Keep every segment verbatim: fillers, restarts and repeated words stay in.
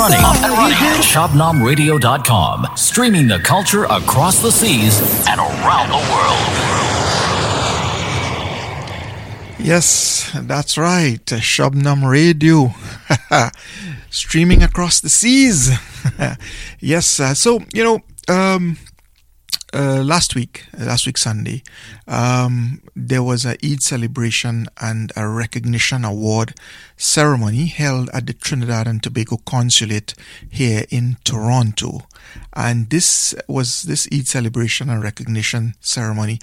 running. Up and running. Shabnam Radio dot com. Streaming the culture across the seas and around the world. Yes, that's right. Shabnam Radio. Streaming across the seas. Yes, uh, so, you know, um, uh, last week, last week Sunday, um, there was a Eid celebration and a recognition award ceremony held at the Trinidad and Tobago Consulate here in Toronto. And this was, this Eid celebration and recognition ceremony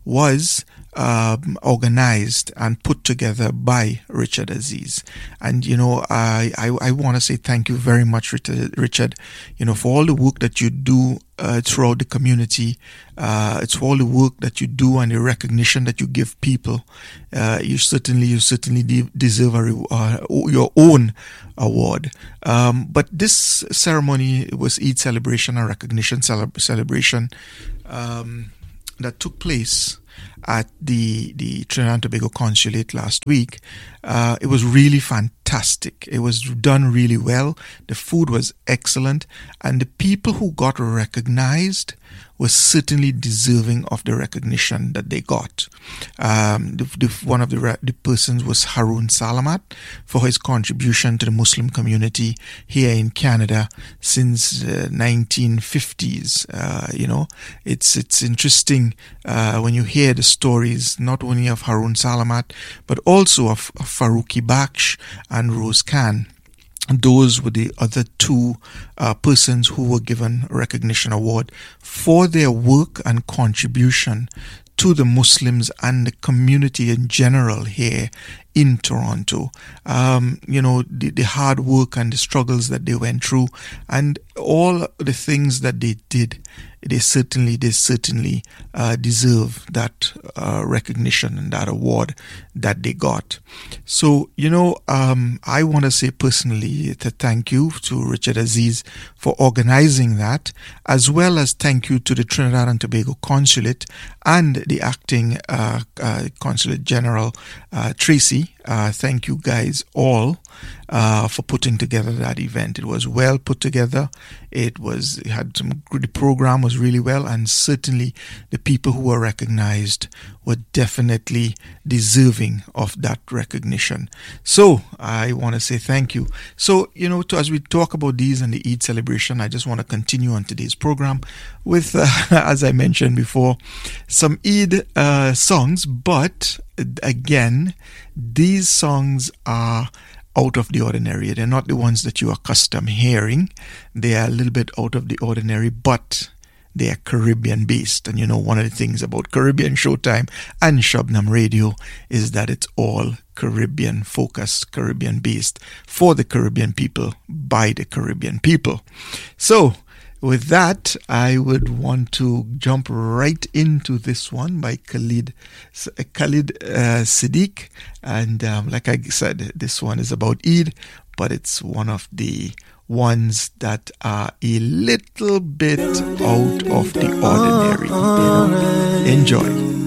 was Um, organized and put together by Richard Aziz. And, you know, I, I, I want to say thank you very much, Richard, you know, for all the work that you do uh, throughout the community. Uh, it's for all the work that you do and the recognition that you give people. Uh, you certainly, you certainly de- deserve a re- uh, your own award. Um, but this ceremony was Eid celebration and recognition cele- celebration um, that took place at the, the Trinidad and Tobago Consulate last week. Uh, it was really fantastic. It was done really well. The food was excellent. And the people who got recognized were certainly deserving of the recognition that they got. Um, the, the, one of the, re- the persons was Haroon Salamat for his contribution to the Muslim community here in Canada since uh, nineteen fifties. Uh, you know, it's it's interesting uh, when you hear the stories not only of Haroon Salamat but also of, of Farouki Baksh and Rose Khan. Those were the other two uh, persons who were given a recognition award for their work and contribution to the Muslims and the community in general here in Toronto. Um, you know, the, the hard work and the struggles that they went through and all the things that they did, they certainly, they certainly uh, deserve that uh, recognition and that award that they got. So, you know, um, I want to say personally to thank you to Richard Aziz for organizing that, as well as thank you to the Trinidad and Tobago Consulate and the acting uh, uh, Consulate General, uh, Tracy. Uh, thank you guys all uh, for putting together that event. It was well put together. It was it had some the program was really well, and certainly the people who were recognized were definitely deserving of that recognition. So I want to say thank you. So, you know, to, as we talk about these and the Eid celebration, I just want to continue on today's program with, uh, as I mentioned before, some Eid uh, songs, but again, these songs are out of the ordinary. They're not the ones that you are accustomed hearing. They are a little bit out of the ordinary, but they are Caribbean based. And you know, one of the things about Caribbean Showtime and Shabnam Radio is that it's all Caribbean focused, Caribbean based, for the Caribbean people, by the Caribbean people. So with that, I would want to jump right into this one by Khalid, Khalid uh, Siddiq. And um, like I said, this one is about Eid, but it's one of the ones that are a little bit out of the ordinary. You know? Enjoy.